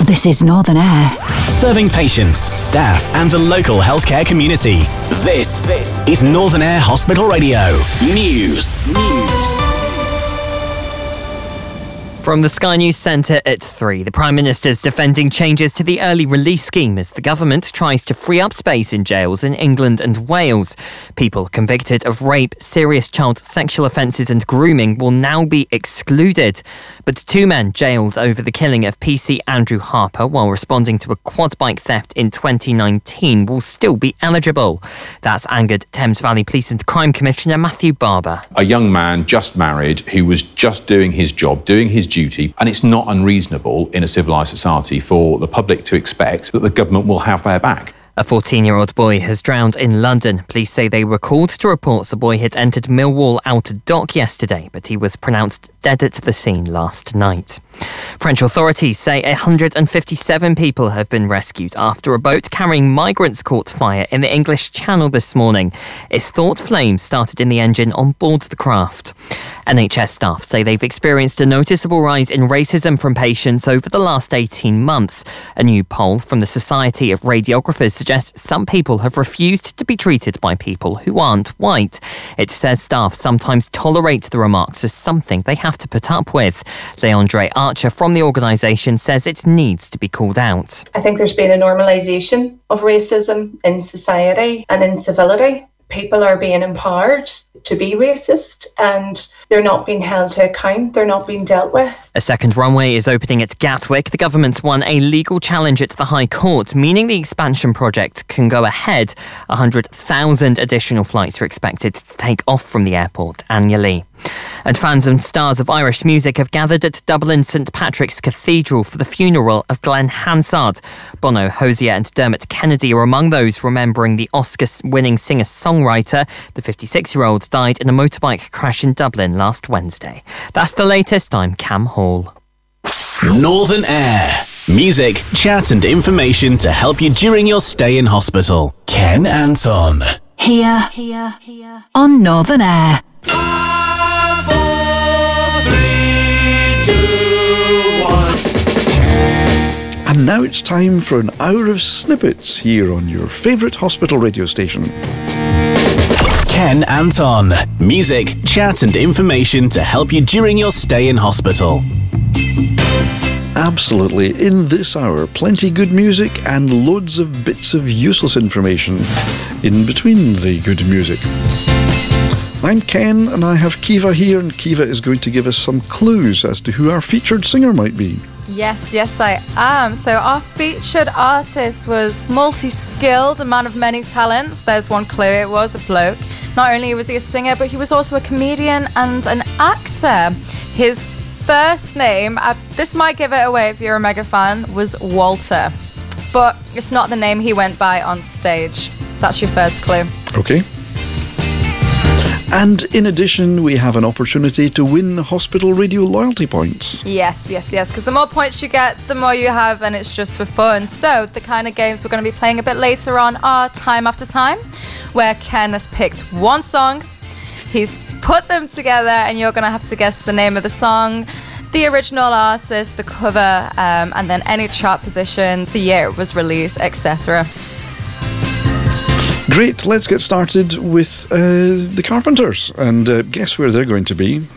This is Northern Air. Serving patients, staff and the local healthcare community. This is Northern Air Hospital Radio. News. From the Sky News Centre at 3, the Prime Minister's defending changes to the early release scheme as the government tries to free up space in jails in England and Wales. People convicted of rape, serious child sexual offences and grooming will now be excluded. But 2 men jailed over the killing of PC Andrew Harper while responding to a quad bike theft in 2019 will still be eligible. That's angered Thames Valley Police and Crime Commissioner Matthew Barber. A young man just married who was just doing his job, doing his duty, and it's not unreasonable in a civilised society for the public to expect that the government will have their back. A 14-year-old boy has drowned in London. Police say they were called to reports the boy had entered Millwall Outer Dock yesterday, but he was pronounced dead at the scene last night. French authorities say 157 people have been rescued after a boat carrying migrants caught fire in the English Channel this morning. It's thought flames started in the engine on board the craft. NHS staff say they've experienced a noticeable rise in racism from patients over the last 18 months. A new poll from the Society of Radiographers suggests some people have refused to be treated by people who aren't white. It says staff sometimes tolerate the remarks as something they have to put up with. Leandre Archer from the organisation says it needs to be called out. I think there's been a normalisation of racism in society and in civility. People are being empowered to be racist and they're not being held to account, they're not being dealt with. A second runway is opening at Gatwick. The government's won a legal challenge at the High Court, meaning the expansion project can go ahead. 100,000 additional flights are expected to take off from the airport annually. And fans and stars of Irish music have gathered at Dublin St Patrick's Cathedral for the funeral of Glenn Hansard. Bono, Hosier and Dermot Kennedy are among those remembering the Oscar-winning singer-songwriter. The 56-year-old died in a motorbike crash in Dublin last Wednesday. That's the latest. I'm Cam Hall. Northern Air. Music, chat and information to help you during your stay in hospital. Ken Anton. Here on Northern Air. And now it's time for an hour of snippets here on your favourite hospital radio station. Ken Anton. Music, chat and information to help you during your stay in hospital. Absolutely. In this hour, plenty good music and loads of bits of useless information in between the good music. I'm Ken and I have Kiva here, and Kiva is going to give us some clues as to who our featured singer might be. Yes, I am. So our featured artist was multi-skilled, a man of many talents. There's one clue, it was a bloke. Not only was he a singer, but he was also a comedian and an actor. His first name, this might give it away if you're a mega fan, was Walter. But it's not the name he went by on stage. That's your first clue. Okay. And in addition, we have an opportunity to win hospital radio loyalty points. Yes, because the more points you get, the more you have, and it's just for fun. So the kind of games we're going to be playing a bit later on are Time After Time, where Ken has picked one song, he's put them together, and you're going to have to guess the name of the song, the original artist, the cover, and then any chart positions, the year it was released, etc. Great, let's get started with the Carpenters and guess where they're going to be.